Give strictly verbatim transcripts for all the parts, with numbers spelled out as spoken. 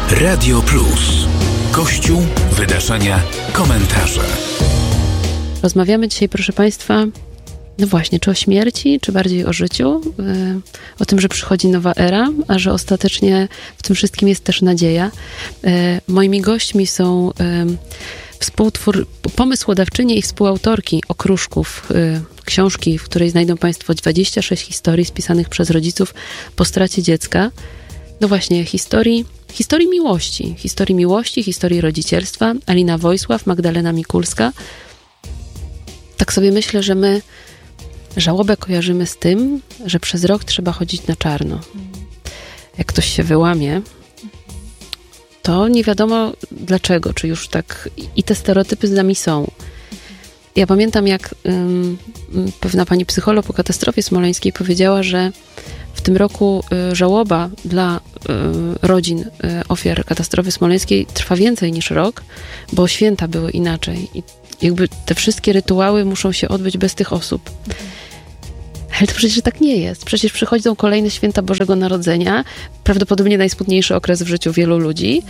Radio Plus. Kościół, wydarzenia, komentarze. Rozmawiamy dzisiaj, proszę Państwa, no właśnie, czy o śmierci, czy bardziej o życiu, yy, o tym, że przychodzi nowa era, a że ostatecznie w tym wszystkim jest też nadzieja. Yy, moimi gośćmi są yy, współtwór, pomysłodawczynie i współautorki Okruszków, yy, książki, w której znajdą Państwo dwadzieścia sześć historii spisanych przez rodziców po stracie dziecka. No właśnie, historii, historii miłości, historii miłości, historii rodzicielstwa. Alina Wojsław, Magdalena Mikulska. Tak sobie myślę, że my żałobę kojarzymy z tym, że przez rok trzeba chodzić na czarno. Jak ktoś się wyłamie, to nie wiadomo dlaczego, czy już tak i te stereotypy z nami są. Ja pamiętam, jak um, pewna pani psycholog po katastrofie smoleńskiej powiedziała, że w tym roku y, żałoba dla y, rodzin y, ofiar katastrofy smoleńskiej trwa więcej niż rok, bo święta były inaczej i jakby te wszystkie rytuały muszą się odbyć bez tych osób. Ale to przecież tak nie jest. Przecież przychodzą kolejne święta Bożego Narodzenia, prawdopodobnie najsmutniejszy okres w życiu wielu ludzi,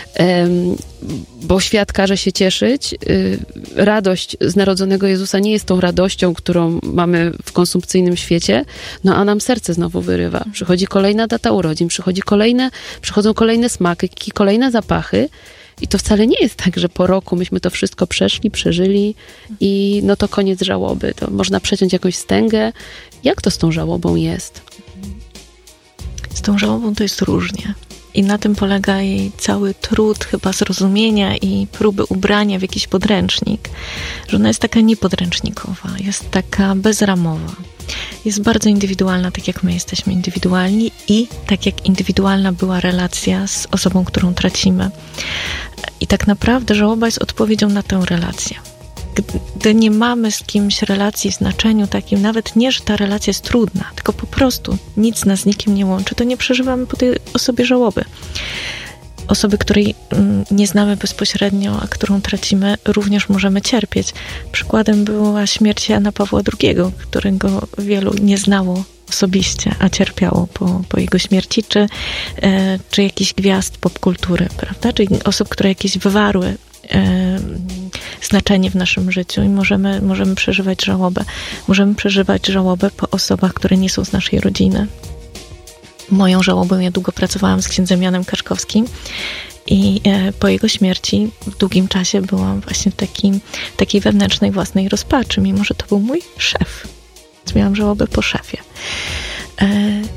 bo świat każe się cieszyć. Radość z narodzonego Jezusa nie jest tą radością, którą mamy w konsumpcyjnym świecie, no a nam serce znowu wyrywa. Przychodzi kolejna data urodzin, przychodzi kolejne, przychodzą kolejne smaki, kolejne zapachy. I to wcale nie jest tak, że po roku myśmy to wszystko przeszli, przeżyli i no to koniec żałoby. To można przeciąć jakąś wstęgę. Jak to z tą żałobą jest? Z tą żałobą to jest różnie. I na tym polega jej cały trud chyba zrozumienia i próby ubrania w jakiś podręcznik, że ona jest taka niepodręcznikowa, jest taka bezramowa. Jest bardzo indywidualna, tak jak my jesteśmy indywidualni i tak jak indywidualna była relacja z osobą, którą tracimy. I tak naprawdę żałoba jest odpowiedzią na tę relację. Gdy nie mamy z kimś relacji w znaczeniu takim, nawet nie, że ta relacja jest trudna, tylko po prostu nic nas z nikim nie łączy, to nie przeżywamy po tej osobie żałoby. Osoby, której nie znamy bezpośrednio, a którą tracimy, również możemy cierpieć. Przykładem była śmierć Jana Pawła drugiego, którego wielu nie znało osobiście, a cierpiało po, po jego śmierci, czy, e, czy jakichś gwiazd popkultury, prawda? Czyli osób, które jakieś wywarły e, znaczenie w naszym życiu i możemy, możemy przeżywać żałobę. Możemy przeżywać żałobę po osobach, które nie są z naszej rodziny. Moją żałobą, ja długo pracowałam z księdzem Janem Kaczkowskim i e, po jego śmierci w długim czasie byłam właśnie w takim, takiej wewnętrznej własnej rozpaczy, mimo że to był mój szef. Więc miałam żałobę po szefie. E,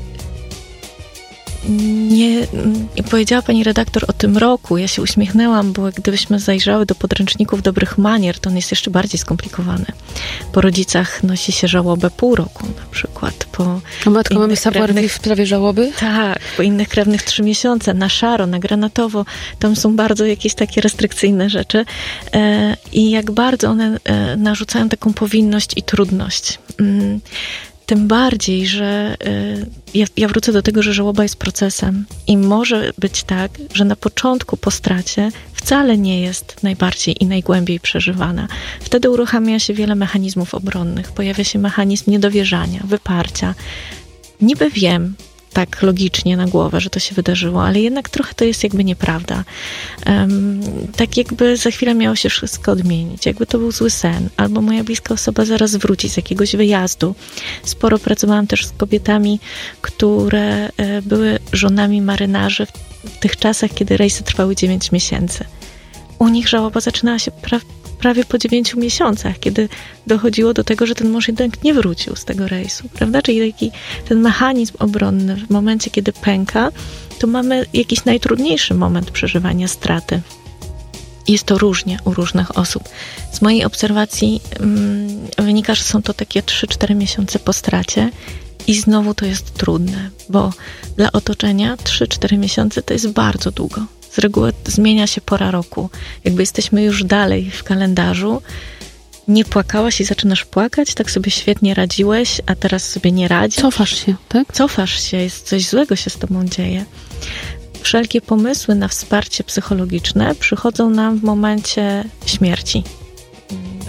nie, powiedziała pani redaktor o tym roku, ja się uśmiechnęłam, bo gdybyśmy zajrzały do podręczników dobrych manier, to on jest jeszcze bardziej skomplikowany. Po rodzicach nosi się żałobę pół roku na przykład. Po A matko, mamy savoir vivre w sprawie żałoby? Tak, po innych krewnych trzy miesiące, na szaro, na granatowo. Tam są bardzo jakieś takie restrykcyjne rzeczy e, i jak bardzo one e, narzucają taką powinność i trudność. Mm. Tym bardziej, że y, ja, ja wrócę do tego, że żałoba jest procesem i może być tak, że na początku po stracie wcale nie jest najbardziej i najgłębiej przeżywana. Wtedy uruchamia się wiele mechanizmów obronnych. Pojawia się mechanizm niedowierzania, wyparcia. Niby wiem, tak logicznie na głowę, że to się wydarzyło, ale jednak trochę to jest jakby nieprawda. Um, tak jakby za chwilę miało się wszystko odmienić, jakby to był zły sen, albo moja bliska osoba zaraz wróci z jakiegoś wyjazdu. Sporo pracowałam też z kobietami, które e, były żonami marynarzy w, w tych czasach, kiedy rejsy trwały dziewięć miesięcy. U nich żałoba zaczynała się pra- prawie po dziewięciu miesiącach, kiedy dochodziło do tego, że ten mąż jednak nie wrócił z tego rejsu, prawda? Czyli taki ten mechanizm obronny w momencie, kiedy pęka, to mamy jakiś najtrudniejszy moment przeżywania straty. Jest to różnie u różnych osób. Z mojej obserwacji um, wynika, że są to takie trzy cztery miesiące po stracie i znowu to jest trudne, bo dla otoczenia trzy cztery miesiące to jest bardzo długo. Z reguły zmienia się pora roku. Jakby jesteśmy już dalej w kalendarzu, nie płakałaś i zaczynasz płakać, tak sobie świetnie radziłeś, a teraz sobie nie radzisz. Cofasz się, tak? Cofasz się, jest coś złego się z tobą dzieje. Wszelkie pomysły na wsparcie psychologiczne przychodzą nam w momencie śmierci.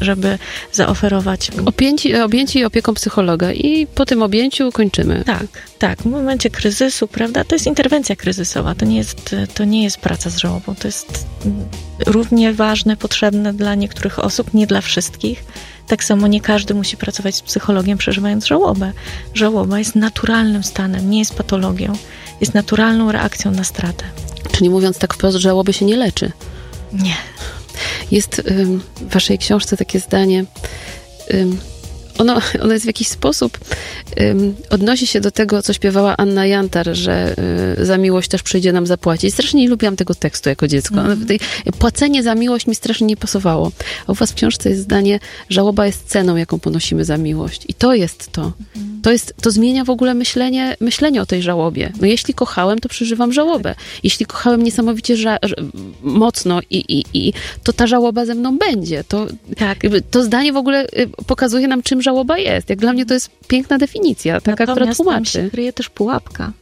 żeby zaoferować... Objęci, objęci opieką psychologa i po tym objęciu kończymy. Tak, tak. W momencie kryzysu, prawda, to jest interwencja kryzysowa, to nie jest, to nie jest praca z żałobą, to jest równie ważne, potrzebne dla niektórych osób, nie dla wszystkich. Tak samo nie każdy musi pracować z psychologiem, przeżywając żałobę. Żałoba jest naturalnym stanem, nie jest patologią. Jest naturalną reakcją na stratę. Czyli mówiąc tak wprost, żałoby się nie leczy. Nie. Jest ym, w waszej książce takie zdanie, ym, ono, ono jest w jakiś sposób, ym, odnosi się do tego, co śpiewała Anna Jantar, że y, za miłość też przyjdzie nam zapłacić. Strasznie nie lubiłam tego tekstu jako dziecko. Mm. Tej, płacenie za miłość mi strasznie nie pasowało. A u was w książce jest zdanie, żałoba jest ceną, jaką ponosimy za miłość. I to jest to. Mm. To, jest, to zmienia w ogóle myślenie, myślenie o tej żałobie. No jeśli kochałem, to przeżywam żałobę. Jeśli kochałem niesamowicie ża- mocno i, i, i to ta żałoba ze mną będzie. To, tak. jakby, to zdanie w ogóle pokazuje nam, czym żałoba jest. Jak dla mnie to jest piękna definicja, taka, Natomiast która tłumaczy. Tam się kryje też pułapka.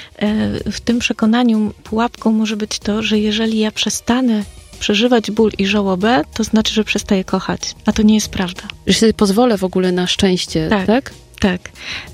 W tym przekonaniu pułapką może być to, że jeżeli ja przestanę przeżywać ból i żałobę, to znaczy, że przestaję kochać. A to nie jest prawda. Że sobie pozwolę w ogóle na szczęście, tak? Tak. tak.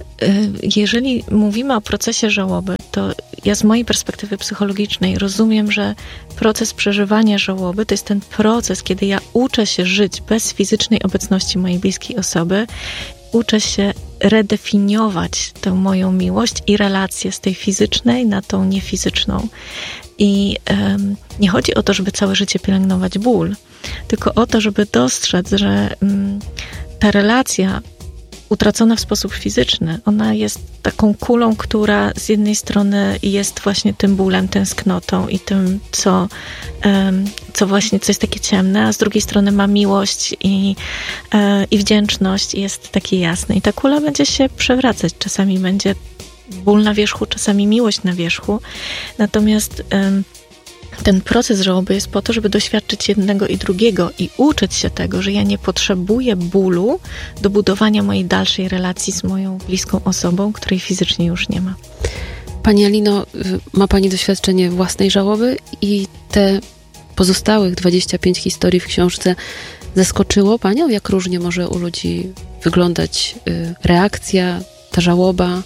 Jeżeli mówimy o procesie żałoby, to ja z mojej perspektywy psychologicznej rozumiem, że proces przeżywania żałoby to jest ten proces, kiedy ja uczę się żyć bez fizycznej obecności mojej bliskiej osoby, uczę się redefiniować tę moją miłość i relację z tej fizycznej na tą niefizyczną. I um, nie chodzi o to, żeby całe życie pielęgnować ból, tylko o to, żeby dostrzec, że um, ta relacja utracona w sposób fizyczny, ona jest taką kulą, która z jednej strony jest właśnie tym bólem, tęsknotą i tym, co, um, co właśnie, co jest takie ciemne, a z drugiej strony ma miłość i, e, i wdzięczność i jest takie jasne. I ta kula będzie się przewracać. Czasami będzie ból na wierzchu, czasami miłość na wierzchu. Natomiast um, ten proces żałoby jest po to, żeby doświadczyć jednego i drugiego i uczyć się tego, że ja nie potrzebuję bólu do budowania mojej dalszej relacji z moją bliską osobą, której fizycznie już nie ma. Pani Alino, ma Pani doświadczenie własnej żałoby i te pozostałych dwadzieścia pięć historii w książce zaskoczyło Panią? Jak różnie może u ludzi wyglądać reakcja, ta żałoba?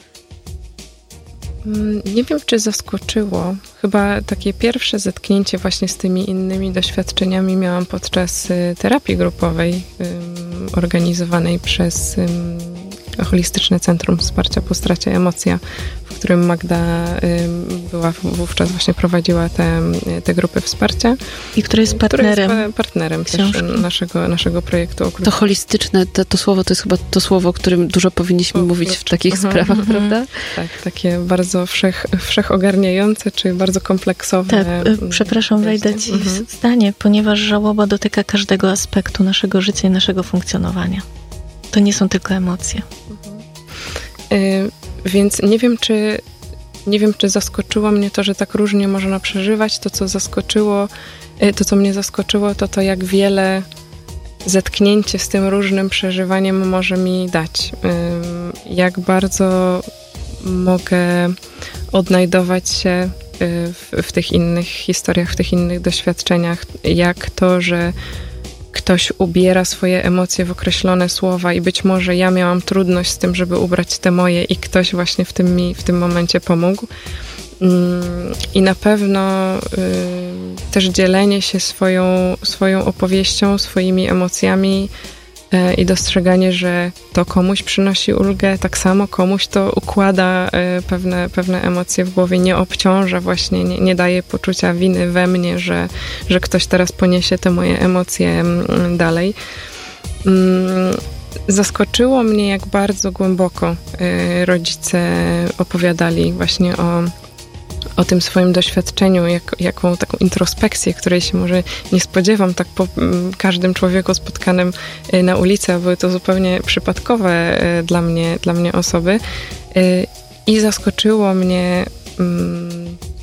Nie wiem, czy zaskoczyło. Chyba takie pierwsze zetknięcie właśnie z tymi innymi doświadczeniami miałam podczas terapii grupowej organizowanej przez Holistyczne Centrum Wsparcia po stracie Emocja, w którym Magda była wówczas właśnie prowadziła te, te grupy wsparcia. I który jest partnerem. Który jest partnerem też naszego, naszego projektu. To holistyczne, to, to słowo, to jest chyba to słowo, o którym dużo powinniśmy o, mówić w takich aha, sprawach, aha. prawda? Tak, takie bardzo wszech, wszechogarniające, czy bardzo kompleksowe. Tak, przepraszam, wejdę ci mhm. w zdanie, ponieważ żałoba dotyka każdego aspektu naszego życia i naszego funkcjonowania. To nie są tylko emocje. Mhm. Y, więc nie wiem, czy nie wiem, czy zaskoczyło mnie to, że tak różnie można przeżywać. To, co zaskoczyło, y, to, co mnie zaskoczyło, to to, jak wiele zetknięcie z tym różnym przeżywaniem może mi dać. Y, jak bardzo mogę odnajdować się w, w tych innych historiach, w tych innych doświadczeniach. Jak to, że ktoś ubiera swoje emocje w określone słowa i być może ja miałam trudność z tym, żeby ubrać te moje i ktoś właśnie w tym mi w tym momencie pomógł. I na pewno y, też dzielenie się swoją, swoją opowieścią, swoimi emocjami y, i dostrzeganie, że to komuś przynosi ulgę, tak samo komuś to układa y, pewne, pewne emocje w głowie, nie obciąża właśnie, nie, nie daje poczucia winy we mnie, że, że ktoś teraz poniesie te moje emocje y, dalej. Y, zaskoczyło mnie, jak bardzo głęboko y, rodzice opowiadali właśnie o o tym swoim doświadczeniu, jak, jaką taką introspekcję, której się może nie spodziewam tak po każdym człowieku spotkanym na ulicy, a były to zupełnie przypadkowe dla mnie, dla mnie osoby. I zaskoczyło mnie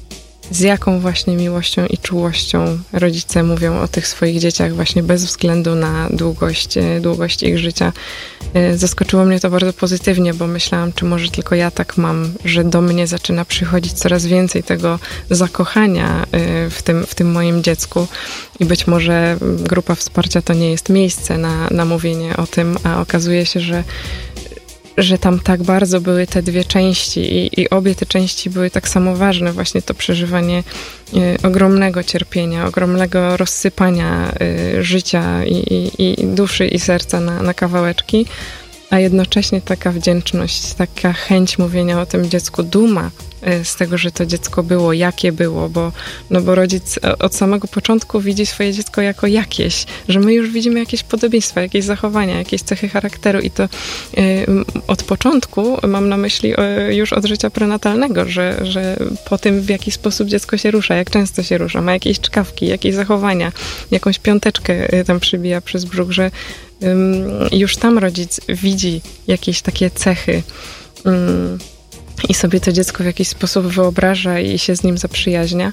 z jaką właśnie miłością i czułością rodzice mówią o tych swoich dzieciach właśnie bez względu na długość, długość ich życia. Zaskoczyło mnie to bardzo pozytywnie, bo myślałam, czy może tylko ja tak mam, że do mnie zaczyna przychodzić coraz więcej tego zakochania w tym, w tym moim dziecku i być może grupa wsparcia to nie jest miejsce na, na mówienie o tym, a okazuje się, że że tam tak bardzo były te dwie części i, i obie te części były tak samo ważne. Właśnie to przeżywanie y, ogromnego cierpienia, ogromnego rozsypania y, życia i, i, i duszy i serca na, na kawałeczki, a jednocześnie taka wdzięczność, taka chęć mówienia o tym dziecku, duma z tego, że to dziecko było, jakie było, bo, no bo rodzic od samego początku widzi swoje dziecko jako jakieś, że my już widzimy jakieś podobieństwa, jakieś zachowania, jakieś cechy charakteru i to y, od początku mam na myśli y, już od życia prenatalnego, że, że po tym, w jaki sposób dziecko się rusza, jak często się rusza, ma jakieś czkawki, jakieś zachowania, jakąś piąteczkę y, tam przybija przez brzuch, że y, już tam rodzic widzi jakieś takie cechy y, i sobie to dziecko w jakiś sposób wyobraża i się z nim zaprzyjaźnia.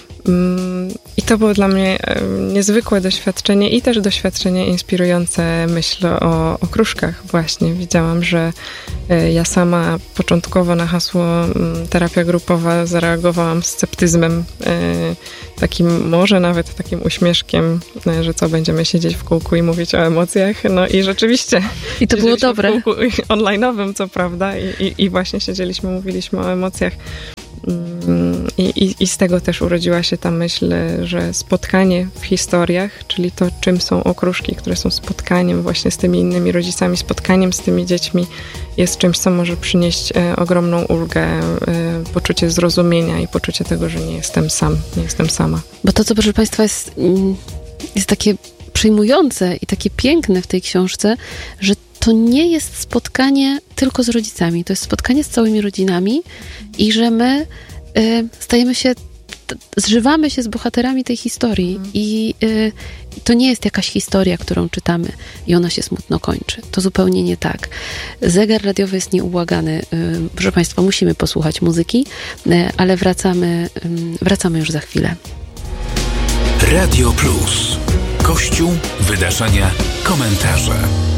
I to było dla mnie niezwykłe doświadczenie i też doświadczenie inspirujące, myślę o, o kruszkach właśnie. Widziałam, że ja sama początkowo na hasło terapia grupowa zareagowałam sceptyzmem, takim może nawet takim uśmieszkiem, że co, będziemy siedzieć w kółku i mówić o emocjach. No i rzeczywiście. I to było dobre. W kółku online'owym, co prawda, i, i, i właśnie siedzieliśmy, mówiliśmy o emocjach. I, i, I z tego też urodziła się ta myśl, że spotkanie w historiach, czyli to, czym są okruszki, które są spotkaniem właśnie z tymi innymi rodzicami, spotkaniem z tymi dziećmi, jest czymś, co może przynieść e, ogromną ulgę, e, poczucie zrozumienia i poczucie tego, że nie jestem sam, nie jestem sama. Bo to, co, proszę Państwa, jest, jest takie przejmujące i takie piękne w tej książce, że to nie jest spotkanie tylko z rodzicami, to jest spotkanie z całymi rodzinami i że my y, stajemy się, t, zżywamy się z bohaterami tej historii mm. i y, to nie jest jakaś historia, którą czytamy i ona się smutno kończy. To zupełnie nie tak. Zegar radiowy jest nieubłagany. Y, proszę Państwa, musimy posłuchać muzyki, y, ale wracamy, y, wracamy już za chwilę. Radio Plus. Kościół, wydarzenia, komentarze.